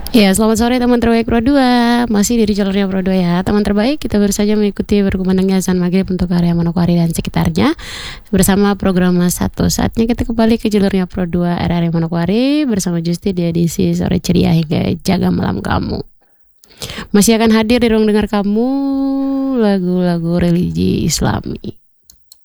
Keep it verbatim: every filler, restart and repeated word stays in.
Ya, selamat sore teman terbaik Pro dua. Masih di jalurnya Pro dua ya. Teman terbaik, kita baru saja mengikuti berkumandangnya azan maghrib untuk area Manokwari dan sekitarnya bersama program satu. Saatnya kita kembali ke jalurnya Pro dua R R Manokwari bersama Justi di edisi sore ceria hingga jaga malam kamu. Masih akan hadir di ruang dengar kamu lagu-lagu religi Islami.